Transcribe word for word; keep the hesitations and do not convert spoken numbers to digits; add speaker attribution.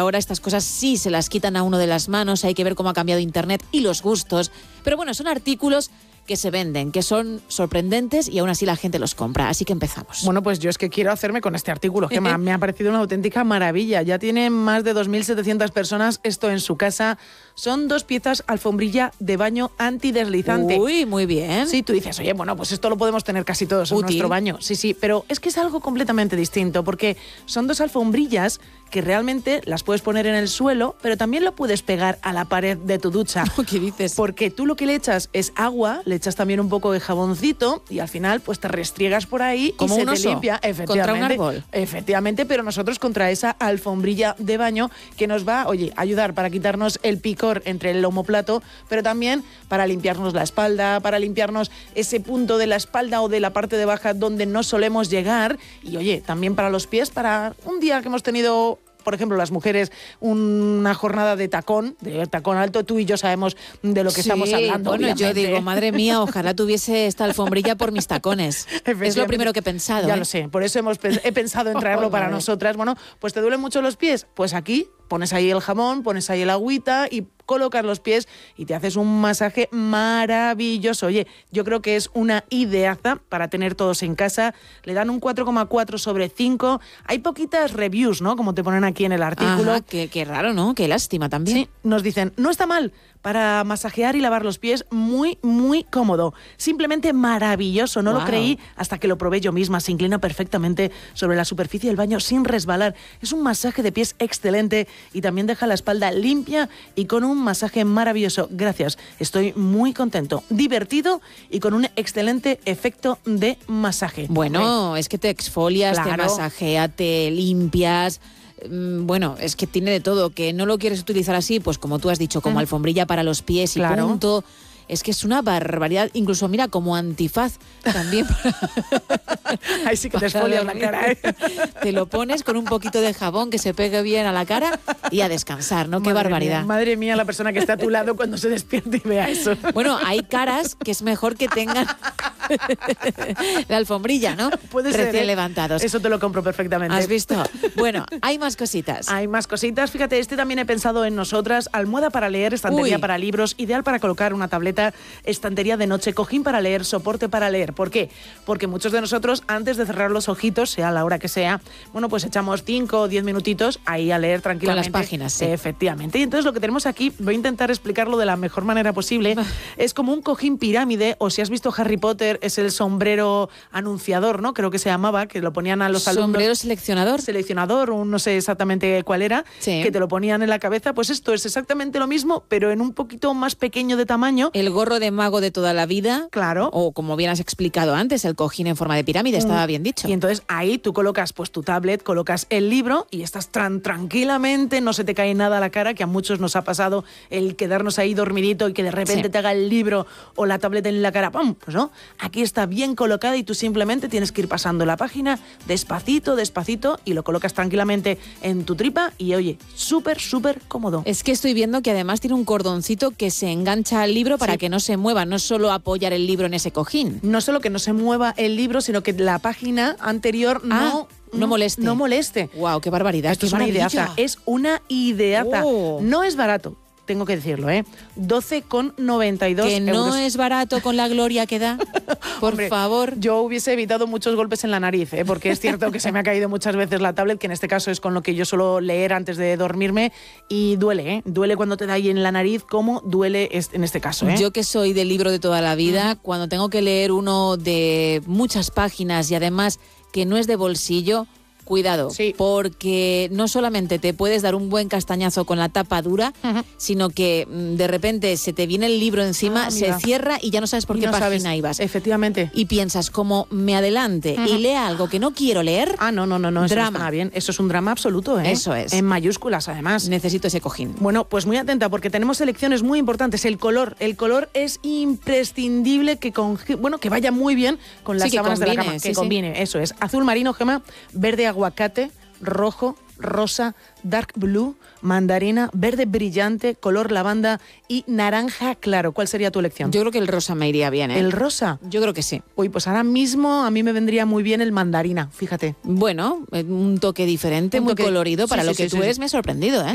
Speaker 1: ahora estas cosas sí se las quitan a uno de las manos, hay que ver cómo ha cambiado Internet y los gustos. Pero bueno, son artículos que se venden, que son sorprendentes y aún así la gente los compra. Así que empezamos.
Speaker 2: Bueno, pues yo es que quiero hacerme con este artículo, que me ha parecido una auténtica maravilla. Ya tiene más de dos mil setecientas personas esto en su casa. Son dos piezas alfombrilla de baño antideslizante.
Speaker 1: Uy, muy bien.
Speaker 2: Sí, tú dices, oye, bueno, pues esto lo podemos tener casi todos en
Speaker 1: Útil.
Speaker 2: nuestro baño. Sí, sí, pero es que es algo completamente distinto, porque son dos alfombrillas que realmente las puedes poner en el suelo, pero también lo puedes pegar a la pared de tu ducha.
Speaker 1: ¿Qué dices?
Speaker 2: Porque tú lo que le echas es agua, le echas también un poco de jaboncito y al final pues te restriegas por ahí
Speaker 1: como
Speaker 2: y se
Speaker 1: un
Speaker 2: te
Speaker 1: oso,
Speaker 2: limpia. Efectivamente,
Speaker 1: contra un árbol.
Speaker 2: Efectivamente, pero nosotros contra esa alfombrilla de baño que nos va, oye, a ayudar para quitarnos el picor entre el omoplato, pero también para limpiarnos la espalda, para limpiarnos ese punto de la espalda o de la parte de baja donde no solemos llegar y, oye, también para los pies, para un día que hemos tenido, por ejemplo, las mujeres, una jornada de tacón, de tacón alto, tú y yo sabemos de lo que
Speaker 1: sí,
Speaker 2: estamos hablando.
Speaker 1: Bueno,
Speaker 2: obviamente.
Speaker 1: yo digo, madre mía, ojalá tuviese esta alfombrilla por mis tacones. Es lo primero que he pensado.
Speaker 2: Ya
Speaker 1: ¿eh?
Speaker 2: lo sé, por eso hemos he pensado en traerlo para nosotras. Bueno, pues ¿te duelen mucho los pies? Pues aquí pones ahí el jamón, pones ahí el agüita y colocas los pies y te haces un masaje maravilloso. Oye, yo creo que es una ideaza para tener todos en casa. Le dan un cuatro coma cuatro sobre cinco. Hay poquitas reviews, ¿no? Como te ponen aquí en el artículo.
Speaker 1: Ajá, qué, qué raro, ¿no? Qué lástima también.
Speaker 2: Sí, nos dicen, no está mal para masajear y lavar los pies, muy, muy cómodo. Simplemente maravilloso. No
Speaker 1: Wow.
Speaker 2: lo creí hasta que lo probé yo misma. Se inclina perfectamente sobre la superficie del baño sin resbalar. Es un masaje de pies excelente y también deja la espalda limpia y con un masaje maravilloso. Gracias, estoy muy contento, divertido y con un excelente efecto de masaje.
Speaker 1: Bueno, es que te exfolias,
Speaker 2: Claro.
Speaker 1: te masajeas, te limpias. Mm, Bueno, es que tiene de todo. Que no lo quieres utilizar así, pues como tú has dicho, como
Speaker 2: Mm.
Speaker 1: alfombrilla para los pies y
Speaker 2: Claro.
Speaker 1: punto. Es que es una barbaridad. Incluso, mira, como antifaz también.
Speaker 2: Ahí sí que te esfolias la cara, ¿eh?
Speaker 1: Te lo pones con un poquito de jabón que se pegue bien a la cara y a descansar, ¿no? Qué
Speaker 2: Madre
Speaker 1: barbaridad.
Speaker 2: mía, madre mía, la persona que está a tu lado cuando se despierte y vea eso.
Speaker 1: Bueno, hay caras que es mejor que tengan la alfombrilla, ¿no?
Speaker 2: Puede
Speaker 1: Recién
Speaker 2: ser, ¿eh?
Speaker 1: levantados.
Speaker 2: Eso te lo compro perfectamente.
Speaker 1: ¿Has visto? Bueno, hay más cositas.
Speaker 2: Hay más cositas. Fíjate, este también he pensado en nosotras. Almohada para leer, estantería
Speaker 1: Uy.
Speaker 2: para libros, ideal para colocar una tableta, estantería de noche, cojín para leer, soporte para leer. ¿Por qué? Porque muchos de nosotros, antes de cerrar los ojitos, sea la hora que sea, bueno, pues echamos cinco o diez minutitos ahí a leer tranquilamente.
Speaker 1: Con las páginas, sí.
Speaker 2: Efectivamente. Y entonces lo que tenemos aquí, voy a intentar explicarlo de la mejor manera posible, es como un cojín pirámide, o si has visto Harry Potter, es el sombrero anunciador, ¿no? Creo que se llamaba, que lo ponían a los alumnos.
Speaker 1: ¿Sombrero seleccionador?
Speaker 2: Seleccionador, un, no sé exactamente cuál era,
Speaker 1: Sí.
Speaker 2: que te lo ponían en la cabeza. Pues esto es exactamente lo mismo, pero en un poquito más pequeño de tamaño.
Speaker 1: El gorro de mago de toda la vida.
Speaker 2: Claro.
Speaker 1: O como bien has explicado antes, el cojín en forma de pirámide, estaba bien dicho.
Speaker 2: Y entonces ahí tú colocas pues tu tablet, colocas el libro y estás tan tranquilamente, no se te cae nada a la cara, que a muchos nos ha pasado el quedarnos ahí dormidito y que de repente
Speaker 1: Sí.
Speaker 2: te haga el libro o la tablet en la cara. ¡Pum! Pues no, aquí está bien colocada y tú simplemente tienes que ir pasando la página despacito, despacito y lo colocas tranquilamente en tu tripa y oye, súper, súper cómodo.
Speaker 1: Es que estoy viendo que además tiene un cordoncito que se engancha al libro para
Speaker 2: Sí.
Speaker 1: que no se mueva, no solo apoyar el libro en ese cojín.
Speaker 2: No solo que no se mueva el libro, sino que la página anterior
Speaker 1: Ah,
Speaker 2: no,
Speaker 1: no moleste.
Speaker 2: No moleste.
Speaker 1: Wow, qué barbaridad.
Speaker 2: Esto
Speaker 1: qué
Speaker 2: es una
Speaker 1: maravilla.
Speaker 2: ideaza, es una ideaza.
Speaker 1: Oh.
Speaker 2: No es barato, tengo que decirlo, ¿eh? doce con noventa y dos
Speaker 1: Que no
Speaker 2: euros.
Speaker 1: es barato con la gloria que da. Por
Speaker 2: Hombre,
Speaker 1: favor.
Speaker 2: yo hubiese evitado muchos golpes en la nariz, ¿eh? Porque es cierto que se me ha caído muchas veces la tablet, que en este caso es con lo que yo suelo leer antes de dormirme, y duele, ¿eh? Duele cuando te da ahí en la nariz, como duele es- en este caso, ¿eh?
Speaker 1: Yo que soy del libro de toda la vida, cuando tengo que leer uno de muchas páginas y además que no es de bolsillo, cuidado,
Speaker 2: Sí.
Speaker 1: porque no solamente te puedes dar un buen castañazo con la tapa dura,
Speaker 2: Ujú.
Speaker 1: sino que mm, de repente se te viene el libro encima,
Speaker 2: Ah,
Speaker 1: se
Speaker 2: mira.
Speaker 1: cierra y ya no sabes por
Speaker 2: Y
Speaker 1: qué
Speaker 2: no
Speaker 1: página
Speaker 2: sabes.
Speaker 1: ibas.
Speaker 2: Efectivamente.
Speaker 1: Y piensas, como me adelante y
Speaker 2: Ujú.
Speaker 1: lea algo que no quiero leer,
Speaker 2: Ah, no, no, no, no, eso no
Speaker 1: Drama.
Speaker 2: está bien. Eso es un drama absoluto, ¿eh?
Speaker 1: Eso es.
Speaker 2: En mayúsculas, además.
Speaker 1: necesito ese cojín.
Speaker 2: Bueno, pues muy atenta porque tenemos selecciones muy importantes. El color, el color es imprescindible que con, bueno, que vaya muy bien con las
Speaker 1: Sí, que
Speaker 2: sábanas de la
Speaker 1: combine,
Speaker 2: cama,
Speaker 1: sí,
Speaker 2: que
Speaker 1: sí.
Speaker 2: combine, eso es. Azul marino, Gema, verde aguacate, rojo, rosa, dark blue, mandarina, verde brillante, color lavanda y naranja claro. ¿Cuál sería tu elección?
Speaker 1: Yo creo que el rosa me iría bien, ¿eh?
Speaker 2: El rosa.
Speaker 1: Yo creo que sí.
Speaker 2: Uy, pues ahora mismo a mí me vendría muy bien el mandarina, fíjate.
Speaker 1: Bueno, eh, un toque diferente,
Speaker 2: Un
Speaker 1: muy
Speaker 2: toque-
Speaker 1: colorido.
Speaker 2: sí,
Speaker 1: Para
Speaker 2: sí,
Speaker 1: lo que
Speaker 2: sí,
Speaker 1: tú
Speaker 2: sí,
Speaker 1: eres
Speaker 2: sí.
Speaker 1: me ha sorprendido, ¿eh?